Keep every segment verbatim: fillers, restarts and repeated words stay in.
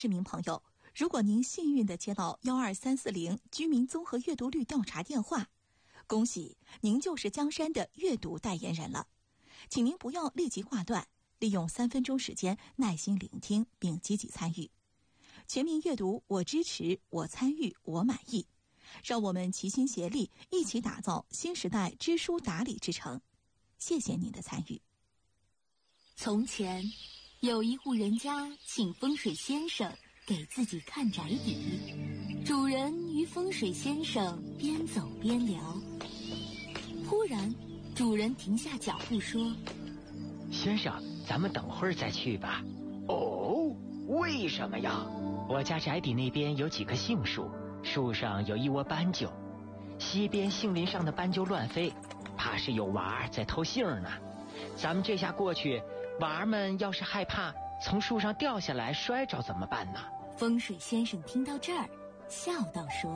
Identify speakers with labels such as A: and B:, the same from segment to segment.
A: 市民朋友，如果您幸运地接到幺二三四零居民综合阅读率调查电话，恭喜您就是江山的阅读代言人了。请您不要立即挂断，利用三分钟时间耐心聆听并积极参与。全民阅读，我支持，我参与，我满意。让我们齐心协力，一起打造新时代知书达理之城。谢谢您的参与。
B: 从前有一户人家请风水先生给自己看宅邸，主人与风水先生边走边聊。忽然主人停下脚步说：
C: 先生，咱们等会儿再去吧。
D: 哦，为什么呀？
C: 我家宅邸那边有几棵杏树，树上有一窝斑鸠，西边杏林上的斑鸠乱飞，怕是有娃儿在偷杏呢。咱们这下过去，娃儿们要是害怕从树上掉下来摔着怎么办呢？
B: 风水先生听到这儿笑道说：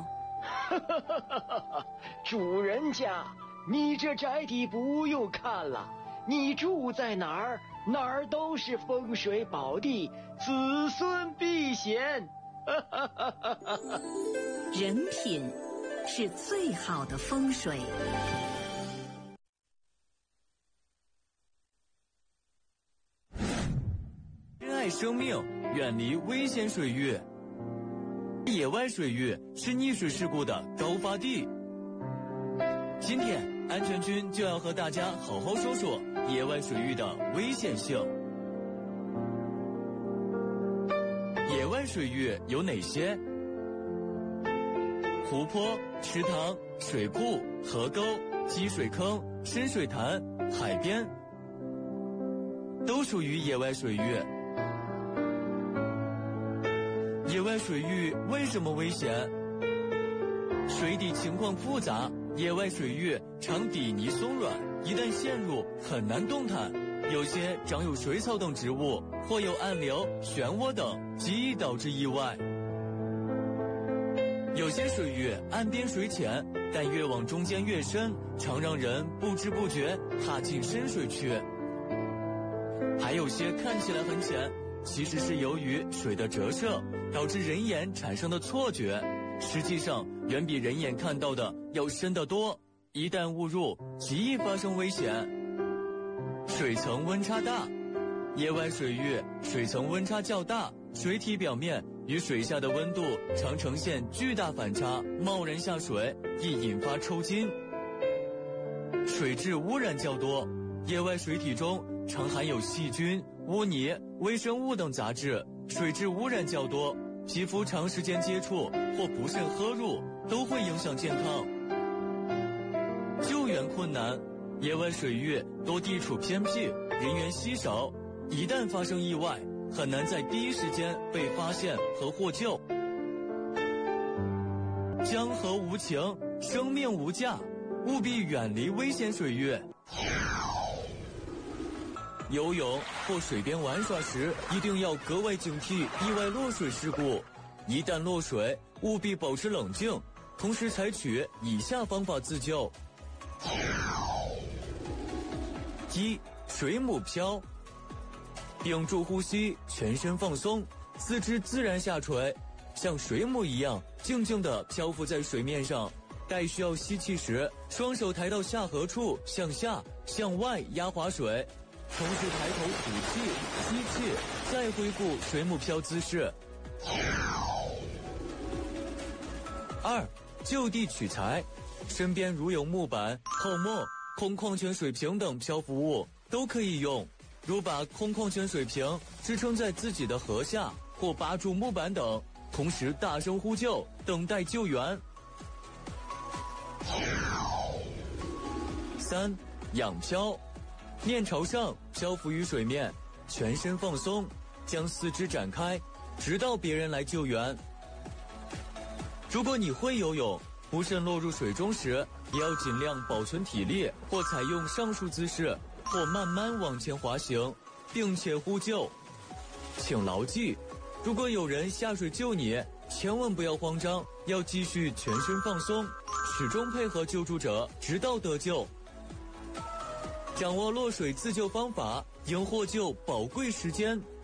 D: 主人家，你这宅邸不用看了，你住在哪儿哪儿都是风水宝地，子孙避险。
E: 人品是最好的风水。
F: 珍爱生命，远离危险水域。野外水域是溺水事故的高发地。今天安全军就要和大家好好说说野外水域的危险性。野外水域有哪些？湖泊、池塘、水库、河沟、积水坑、深水潭、海边都属于野外水域。野外水域为什么危险？水底情况复杂，野外水域常底泥松软，一旦陷入很难动弹，有些长有水草等植物，或有暗流、漩涡等，极易导致意外。有些水域岸边水浅，但越往中间越深，常让人不知不觉踏进深水区。还有些看起来很浅，其实是由于水的折射导致人眼产生的错觉，实际上远比人眼看到的要深得多，一旦误入，极易发生危险。水层温差大，野外水域水层温差较大，水体表面与水下的温度常呈现巨大反差，贸然下水易引发抽筋。水质污染较多，野外水体中常含有细菌、污泥、微生物等杂质，水质污染较多，皮肤长时间接触或不慎喝入都会影响健康。救援困难，野外水域多地处偏僻，人员稀少，一旦发生意外，很难在第一时间被发现和获救。江河无情，生命无价，务必远离危险水域。游泳或水边玩耍时，一定要格外警惕意外落水事故。一旦落水，务必保持冷静，同时采取以下方法自救。一、水母漂。屏住呼吸，全身放松，四肢自然下垂，像水母一样静静地漂浮在水面上。待需要吸气时，双手抬到下颌处，向下、向外压滑水，同时抬头吐气、吸气，再恢复水母漂姿势。二、就地取材，身边如有木板、泡沫、空矿泉水瓶等漂浮物都可以用，如把空矿泉水瓶支撑在自己的颌下，或扒住木板等，同时大声呼救，等待救援。三、仰漂，面朝上漂浮于水面，全身放松，将四肢展开，直到别人来救援。如果你会游泳，不慎落入水中时，也要尽量保存体力，或采用上述姿势，或慢慢往前滑行，并且呼救。请牢记，如果有人下水救你，千万不要慌张，要继续全身放松，始终配合救助者，直到得救。掌握落水自救方法，应获救宝贵时间。